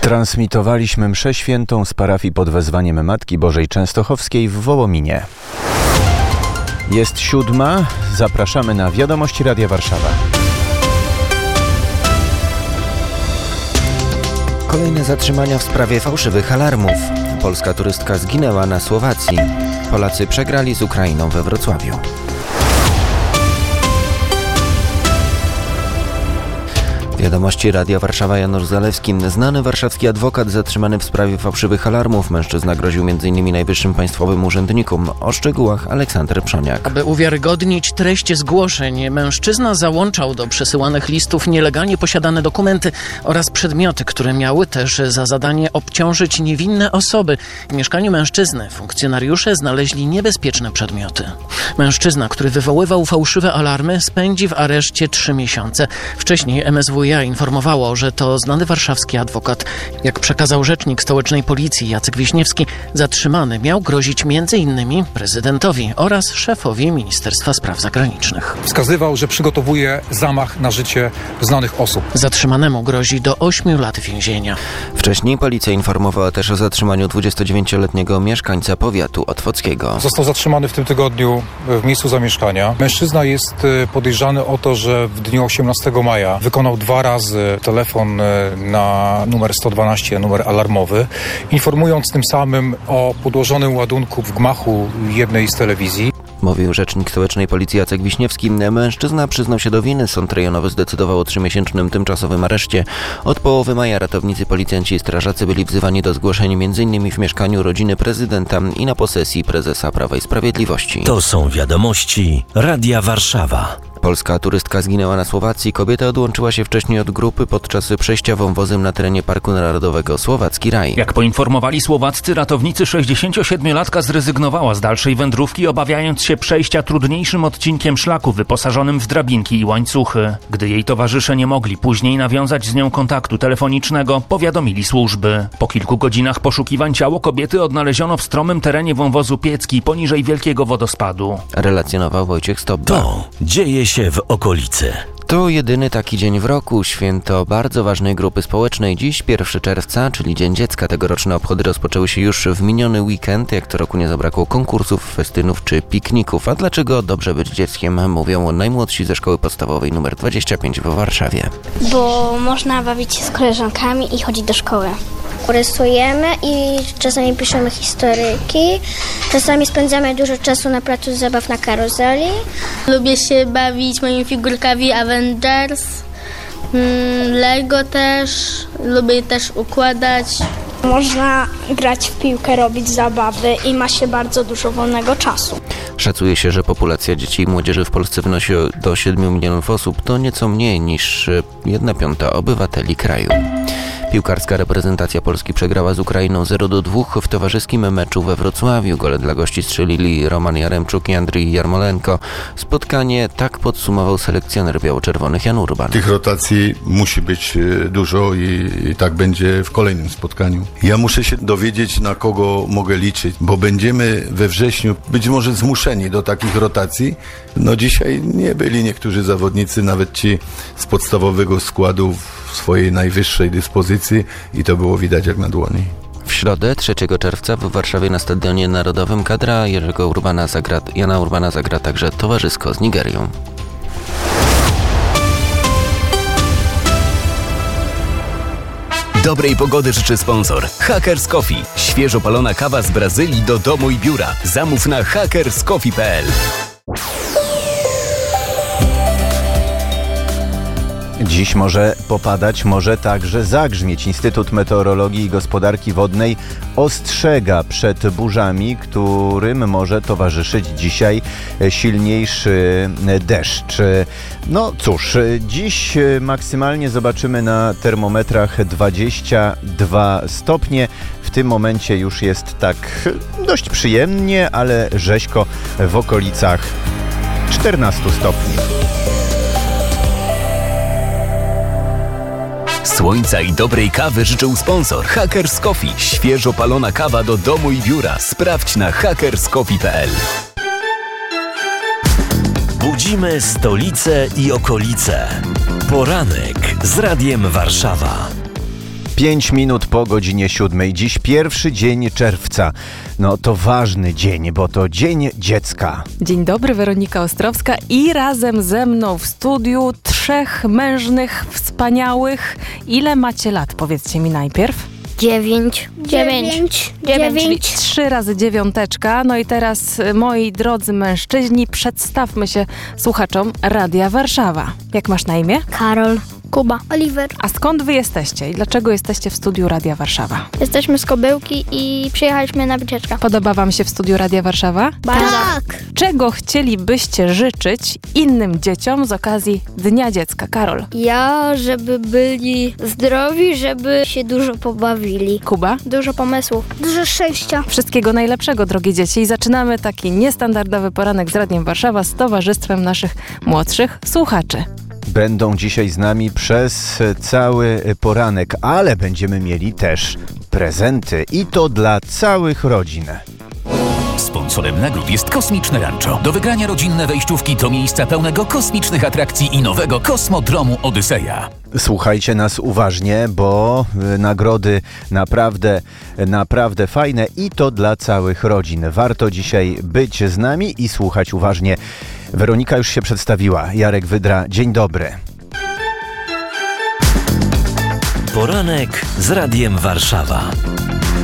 Transmitowaliśmy mszę świętą z parafii pod wezwaniem Matki Bożej Częstochowskiej w Wołominie. Jest 7:00. Zapraszamy na Wiadomości Radia Warszawa. Kolejne zatrzymania w sprawie fałszywych alarmów. Polska turystka zginęła na Słowacji. Polacy przegrali z Ukrainą we Wrocławiu. Wiadomości Radia Warszawa, Janusz Zalewski. Znany warszawski adwokat zatrzymany w sprawie fałszywych alarmów. Mężczyzna groził m.in. najwyższym państwowym urzędnikom. O szczegółach Aleksander Przoniak. Aby uwiarygodnić treść zgłoszeń, mężczyzna załączał do przesyłanych listów nielegalnie posiadane dokumenty oraz przedmioty, które miały też za zadanie obciążyć niewinne osoby. W mieszkaniu mężczyzny funkcjonariusze znaleźli niebezpieczne przedmioty. Mężczyzna, który wywoływał fałszywe alarmy, spędzi w areszcie 3 miesiące. Wcześniej MSWiA informowało, że to znany warszawski adwokat. Jak przekazał rzecznik stołecznej policji Jacek Wiśniewski, zatrzymany miał grozić m.in. prezydentowi oraz szefowi Ministerstwa Spraw Zagranicznych. Wskazywał, że przygotowuje zamach na życie znanych osób. Zatrzymanemu grozi do 8 lat więzienia. Wcześniej policja informowała też o zatrzymaniu 29-letniego mieszkańca powiatu otwockiego. Został zatrzymany w tym tygodniu w miejscu zamieszkania. Mężczyzna jest podejrzany o to, że w dniu 18 maja wykonał 2 razy telefon na numer 112, numer alarmowy, informując tym samym o podłożonym ładunku w gmachu jednej z telewizji. Mówił rzecznik stołecznej policji Jacek Wiśniewski. Mężczyzna przyznał się do winy. Sąd rejonowy zdecydował o 3-miesięcznym tymczasowym areszcie. Od połowy maja ratownicy, policjanci i strażacy byli wzywani do zgłoszeń m.in. w mieszkaniu rodziny prezydenta i na posesji prezesa Prawa i Sprawiedliwości. To są wiadomości Radia Warszawa. Polska turystka zginęła na Słowacji. Kobieta odłączyła się wcześniej od grupy podczas przejścia wąwozem na terenie Parku Narodowego Słowacki Raj. Jak poinformowali słowaccy ratownicy, 67-latka zrezygnowała z dalszej wędrówki, obawiając się przejścia trudniejszym odcinkiem szlaku wyposażonym w drabinki i łańcuchy. Gdy jej towarzysze nie mogli później nawiązać z nią kontaktu telefonicznego, powiadomili służby. Po kilku godzinach poszukiwań ciało kobiety odnaleziono w stromym terenie wąwozu Piecki poniżej wielkiego wodospadu. Relacjonował Wojciech Stobba. To dzieje się w okolicy. To jedyny taki dzień w roku, święto bardzo ważnej grupy społecznej. Dziś 1 czerwca, czyli Dzień Dziecka. Tegoroczne obchody rozpoczęły się już w miniony weekend. Jak co roku nie zabrakło konkursów, festynów czy pikników. A dlaczego dobrze być dzieckiem, mówią najmłodsi ze szkoły podstawowej nr 25 w Warszawie. Bo można bawić się z koleżankami i chodzić do szkoły. Rysujemy i czasami piszemy historyjki. Czasami spędzamy dużo czasu na placu zabaw na karuzeli. Lubię się bawić moimi figurkami Avengers, Lego też. Lubię też układać. Można grać w piłkę, robić zabawy i ma się bardzo dużo wolnego czasu. Szacuje się, że populacja dzieci i młodzieży w Polsce wynosi do 7 milionów osób. To nieco mniej niż 1/5 obywateli kraju. Piłkarska reprezentacja Polski przegrała z Ukrainą 0-2 w towarzyskim meczu we Wrocławiu. Gole dla gości strzelili Roman Jaremczuk i Andrii Jarmolenko. Spotkanie tak podsumował selekcjoner biało-czerwonych Jan Urban. Tych rotacji musi być dużo i tak będzie w kolejnym spotkaniu. Ja muszę się dowiedzieć, na kogo mogę liczyć, bo będziemy we wrześniu być może zmuszeni do takich rotacji. No dzisiaj nie byli niektórzy zawodnicy, nawet ci z podstawowego składu w swojej najwyższej dyspozycji i to było widać jak na dłoni. W środę 3 czerwca w Warszawie na Stadionie Narodowym kadra Jana Urbana zagra także towarzysko z Nigerią. Dobrej pogody życzy sponsor Hackers Coffee. Świeżo palona kawa z Brazylii do domu i biura. Zamów na hackerscoffee.pl. Dziś może popadać, może także zagrzmieć. Instytut Meteorologii i Gospodarki Wodnej ostrzega przed burzami, którym może towarzyszyć dzisiaj silniejszy deszcz. No cóż, dziś maksymalnie zobaczymy na termometrach 22 stopnie. W tym momencie już jest tak dość przyjemnie, ale rzeźko w okolicach 14 stopni. Słońca i dobrej kawy życzył sponsor Hackers Coffee. Świeżo palona kawa do domu i biura. Sprawdź na hackerscoffee.pl. Budzimy stolicę i okolice. Poranek z Radiem Warszawa. 5 minut po godzinie 7. Dziś pierwszy dzień czerwca. No to ważny dzień, bo to Dzień Dziecka. Dzień dobry, Weronika Ostrowska i razem ze mną w studiu 3 mężnych, wspaniałych. Ile macie lat? Powiedzcie mi najpierw. 9. Czyli 3 razy 9. No i teraz, moi drodzy mężczyźni, przedstawmy się słuchaczom Radia Warszawa. Jak masz na imię? Karol. Kuba. Oliver. A skąd wy jesteście i dlaczego jesteście w studiu Radia Warszawa? Jesteśmy z Kobyłki i przyjechaliśmy na wycieczkę. Podoba wam się w studiu Radia Warszawa? Tak. Czego chcielibyście życzyć innym dzieciom z okazji Dnia Dziecka? Karol. Ja, żeby byli zdrowi, żeby się dużo pobawili. Kuba. Dużo pomysłów. Dużo szczęścia. Wszystkiego najlepszego, drogie dzieci. I zaczynamy taki niestandardowy poranek z Radiem Warszawa z towarzystwem naszych młodszych słuchaczy. Będą dzisiaj z nami przez cały poranek, ale będziemy mieli też prezenty i to dla całych rodzin. Sponsorem nagród jest Kosmiczne Rancho. Do wygrania rodzinne wejściówki do miejsca pełnego kosmicznych atrakcji i nowego kosmodromu Odyseja. Słuchajcie nas uważnie, bo nagrody naprawdę fajne i to dla całych rodzin. Warto dzisiaj być z nami i słuchać uważnie. Weronika już się przedstawiła. Jarek Wydra, dzień dobry. Poranek z Radiem Warszawa.